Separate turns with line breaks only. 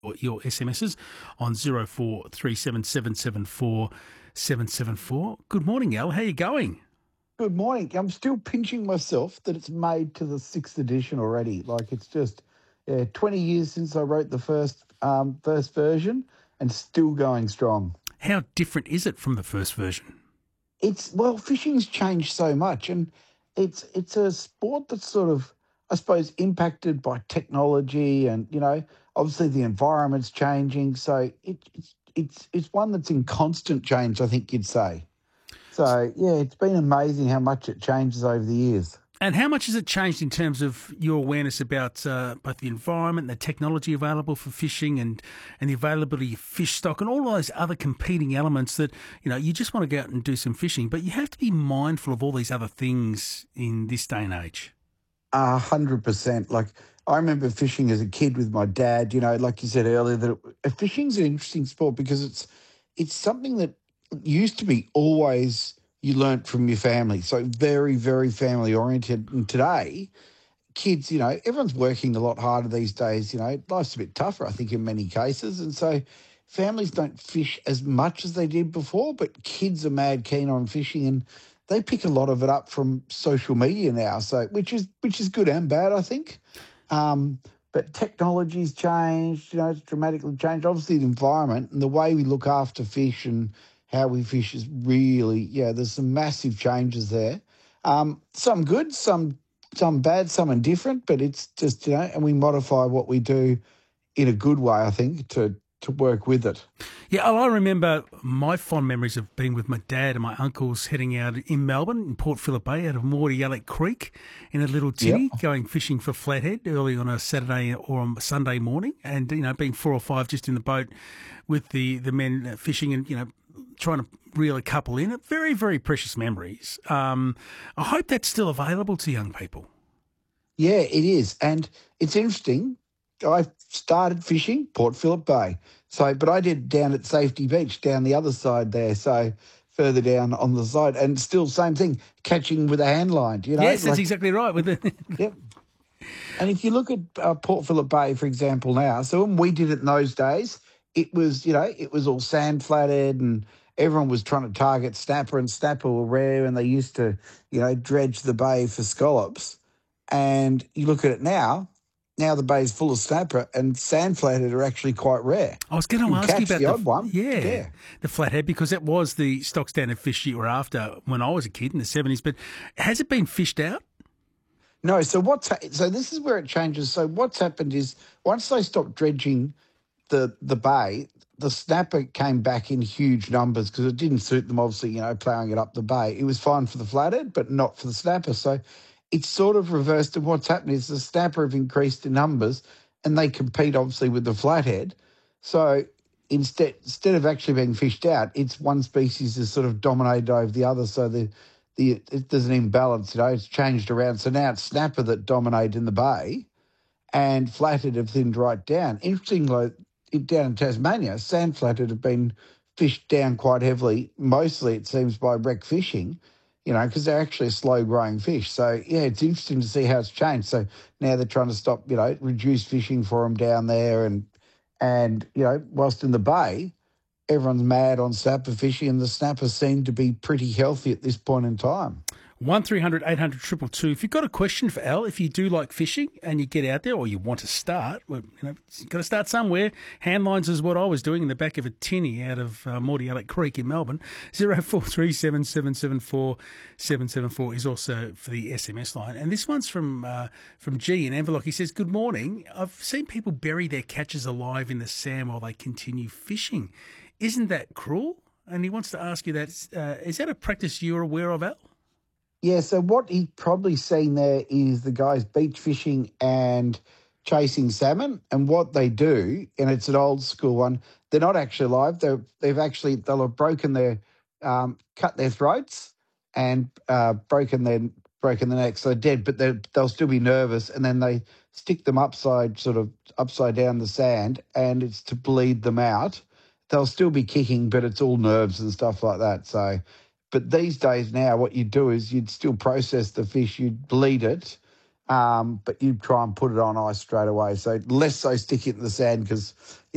your SMSs on 0437774774. Good morning, Al. How are you going?
Good morning. I'm still pinching myself that it's made to the sixth edition already. Like it's just 20 years since I wrote the first version and still going strong.
How different is it from the first version?
Fishing's changed so much, and it's a sport that's sort of, I suppose, impacted by technology, and obviously the environment's changing. So it's one that's in constant change, I think you'd say. So yeah, it's been amazing how much it changes over the years.
And how much has it changed in terms of your awareness about both the environment and the technology available for fishing and the availability of fish stock and all those other competing elements that, you just want to go out and do some fishing, but you have to be mindful of all these other things in this day and age?
100%. Like I remember fishing as a kid with my dad. Like you said earlier, that fishing's an interesting sport because it's something that used to be always you learnt from your family. So very, very family oriented. And today, kids, everyone's working a lot harder these days. Life's a bit tougher, I think, in many cases. And so families don't fish as much as they did before, but kids are mad keen on fishing and they pick a lot of it up from social media now. So which is good and bad, I think. But technology's changed, it's dramatically changed. Obviously the environment and the way we look after fish and how we fish is really, there's some massive changes there. Some good, some bad, some indifferent, but it's just, and we modify what we do in a good way, I think, to work with it.
Yeah, I remember my fond memories of being with my dad and my uncles heading out in Melbourne, in Port Phillip Bay, out of Mordialloc Creek in a little tinny, going fishing for flathead early on a Saturday or a Sunday morning, and, being 4 or 5 just in the boat with the men fishing and, trying to reel a couple in. Very, very precious memories. I hope that's still available to young people.
Yeah, it is. And it's interesting. I started fishing Port Phillip Bay. But I did down at Safety Beach, down the other side there. So further down on the side, and still same thing, catching with a hand line.
Yes, that's exactly right.
Yep. And if you look at Port Phillip Bay, for example, now, so when we did it in those days, it was, it was all sand flatted and everyone was trying to target snapper, and snapper were rare, and they used to, dredge the bay for scallops. And you look at it now the bay's full of snapper, and sand flathead are actually quite rare.
I was going to ask you about
the odd one.
Yeah, the flathead, because that was the stock standard fish you were after when I was a kid in the 70s. But has it been fished out?
No. So this is where it changes. So what's happened is once they stopped dredging the bay, the snapper came back in huge numbers because it didn't suit them, obviously, ploughing it up the bay. It was fine for the flathead, but not for the snapper. So it's sort of reversed, and what's happened is the snapper have increased in numbers and they compete, obviously, with the flathead. So instead of actually being fished out, it's one species is sort of dominated over the other. So there's an imbalance, it's changed around. So now it's snapper that dominate in the bay and flathead have thinned right down. Interestingly, down in Tasmania, sand flathead have been fished down quite heavily, mostly it seems by wreck fishing, because they're actually a slow-growing fish. So, yeah, it's interesting to see how it's changed. So now they're trying to stop, reduce fishing for them down there and whilst in the bay, everyone's mad on snapper fishing, and the snappers seem to be pretty healthy at this point in time.
1300 800 222. If you've got a question for Al, if you do like fishing and you get out there or you want to start, you've got to start somewhere. Handlines is what I was doing in the back of a tinny out of Mordialloc Creek in Melbourne. 0437 774 774 is also for the SMS line. And this one's from G in Envelope. He says, good morning. I've seen people bury their catches alive in the sand while they continue fishing. Isn't that cruel? And he wants to ask you that, is that a practice you're aware of, Al?
Yeah, so what he's probably seen there is the guys beach fishing and chasing salmon. And what they do, and it's an old school one, they're not actually alive. They'll have broken their, cut their throats and broken their necks. So they're dead, but they'll still be nervous. And then they stick them upside down the sand, and it's to bleed them out. They'll still be kicking, but it's all nerves and stuff like that. So. But these days now, what you'd do is you'd still process the fish, you'd bleed it, but you'd try and put it on ice straight away. So less so stick it in the sand because